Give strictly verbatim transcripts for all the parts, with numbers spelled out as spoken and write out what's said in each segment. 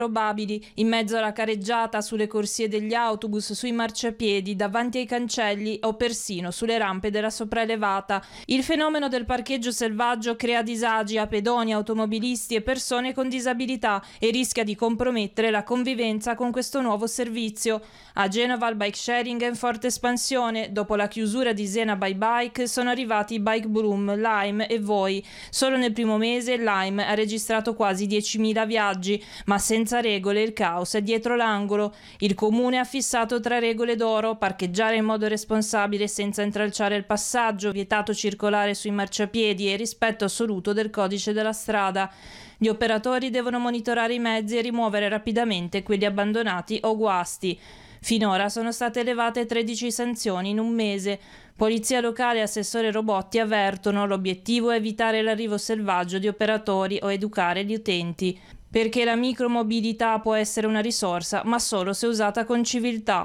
probabili, in mezzo alla careggiata, sulle corsie degli autobus, sui marciapiedi, davanti ai cancelli o persino sulle rampe della sopraelevata. Il fenomeno del parcheggio selvaggio crea disagi a pedoni, automobilisti e persone con disabilità e rischia di compromettere la convivenza con questo nuovo servizio. A Genova il bike sharing è in forte espansione. Dopo la chiusura di Siena by Bike sono arrivati Bike Broom, Lime e Voi. Solo nel primo mese Lime ha registrato quasi diecimila viaggi, ma senza regole il caos è dietro l'angolo. Il comune ha fissato tre regole d'oro: parcheggiare in modo responsabile senza intralciare il passaggio, vietato circolare sui marciapiedi e rispetto assoluto del codice della strada. Gli operatori devono monitorare i mezzi e rimuovere rapidamente quelli abbandonati o guasti. Finora sono state elevate tredici sanzioni in un mese. Polizia locale e assessore Robotti avvertono: l'obiettivo è evitare l'arrivo selvaggio di operatori o educare gli utenti, perché la micromobilità può essere una risorsa, ma solo se usata con civiltà.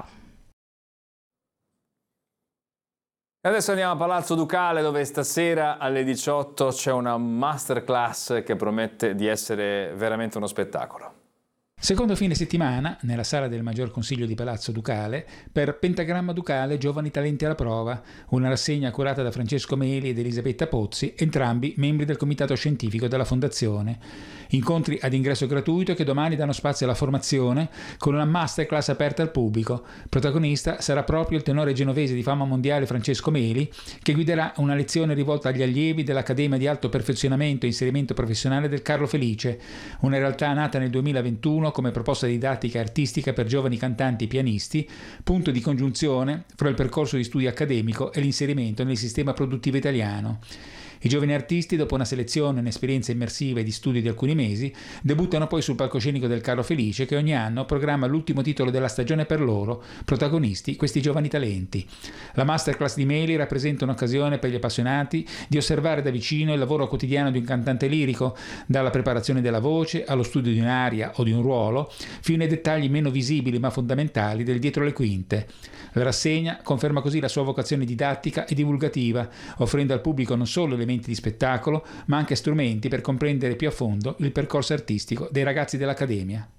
Adesso andiamo a Palazzo Ducale, dove stasera alle diciotto c'è una masterclass che promette di essere veramente uno spettacolo. Secondo fine settimana, nella sala del Maggior Consiglio di Palazzo Ducale, per Pentagramma Ducale Giovani Talenti alla Prova, una rassegna curata da Francesco Meli ed Elisabetta Pozzi, entrambi membri del comitato scientifico della Fondazione. Incontri ad ingresso gratuito che domani danno spazio alla formazione con una masterclass aperta al pubblico. Protagonista sarà proprio il tenore genovese di fama mondiale Francesco Meli, che guiderà una lezione rivolta agli allievi dell'Accademia di Alto Perfezionamento e Inserimento Professionale del Carlo Felice, una realtà nata nel duemilaventuno come proposta didattica e artistica per giovani cantanti e pianisti, punto di congiunzione fra il percorso di studio accademico e l'inserimento nel sistema produttivo italiano. I giovani artisti, dopo una selezione e un'esperienza immersiva e di studio di alcuni mesi, debuttano poi sul palcoscenico del Carlo Felice, che ogni anno programma l'ultimo titolo della stagione per loro, protagonisti questi giovani talenti. La masterclass di Meli rappresenta un'occasione per gli appassionati di osservare da vicino il lavoro quotidiano di un cantante lirico, dalla preparazione della voce allo studio di un'aria o di un ruolo, fino ai dettagli meno visibili ma fondamentali del dietro le quinte. La rassegna conferma così la sua vocazione didattica e divulgativa, offrendo al pubblico non solo elementi di spettacolo, ma anche strumenti per comprendere più a fondo il percorso artistico dei ragazzi dell'Accademia.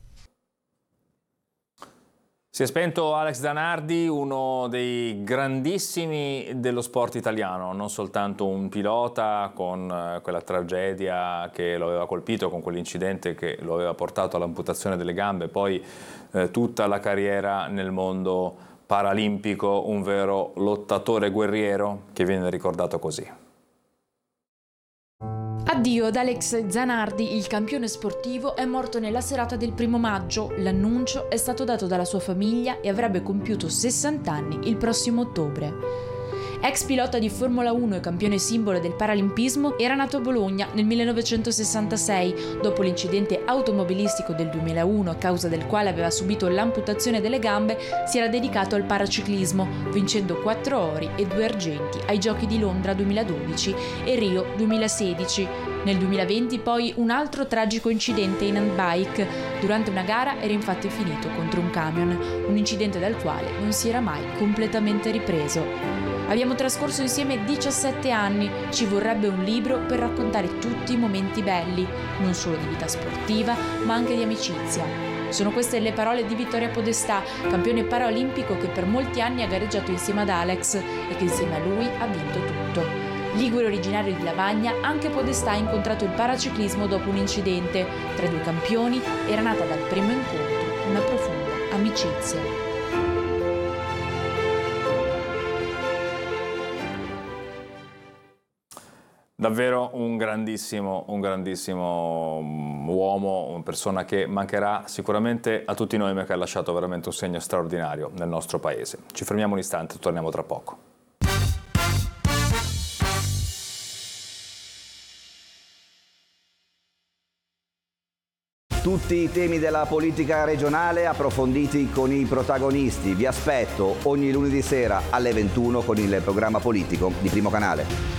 Si è spento Alex Zanardi, uno dei grandissimi dello sport italiano, non soltanto un pilota con quella tragedia che lo aveva colpito, con quell'incidente che lo aveva portato all'amputazione delle gambe, poi eh, tutta la carriera nel mondo paralimpico, un vero lottatore guerriero che viene ricordato così. Addio ad Alex Zanardi, il campione sportivo è morto nella serata del primo maggio. L'annuncio è stato dato dalla sua famiglia e avrebbe compiuto sessanta anni il prossimo ottobre. Ex pilota di Formula uno e campione simbolo del paralimpismo, era nato a Bologna nel millenovecentosessantasei. Dopo l'incidente automobilistico del duemilauno, a causa del quale aveva subito l'amputazione delle gambe, si era dedicato al paraciclismo, vincendo quattro ori e due argenti ai Giochi di Londra duemiladodici e Rio duemilasedici. Nel duemilaventi poi un altro tragico incidente in handbike. Durante una gara era infatti finito contro un camion, un incidente dal quale non si era mai completamente ripreso. Abbiamo trascorso insieme diciassette anni, ci vorrebbe un libro per raccontare tutti i momenti belli, non solo di vita sportiva, ma anche di amicizia. Sono queste le parole di Vittoria Podestà, campione paraolimpico che per molti anni ha gareggiato insieme ad Alex e che insieme a lui ha vinto tutto. Ligure originario di Lavagna, anche Podestà ha incontrato il paraciclismo dopo un incidente. Tra i due campioni era nata dal primo incontro una profonda amicizia. Davvero un grandissimo, un grandissimo uomo, una persona che mancherà sicuramente a tutti noi, ma che ha lasciato veramente un segno straordinario nel nostro paese. Ci fermiamo un istante, torniamo tra poco. Tutti i temi della politica regionale approfonditi con i protagonisti. Vi aspetto ogni lunedì sera alle ventuno con il programma politico di Primo Canale.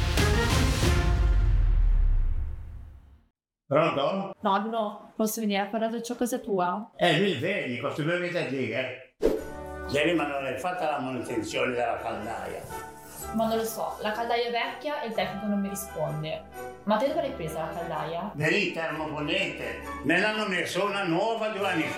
Pronto? Nonno, posso venire a parlare ciò casa tua? Eh, mi vedi, questi due mesi lì, eh. Ieri ma non hai fatto la manutenzione della caldaia. Ma non lo so, la caldaia è vecchia e il tecnico non mi risponde. Ma te dove l'hai presa la caldaia? Venite, termoponente. Me l'hanno messa una nuova due anni fa.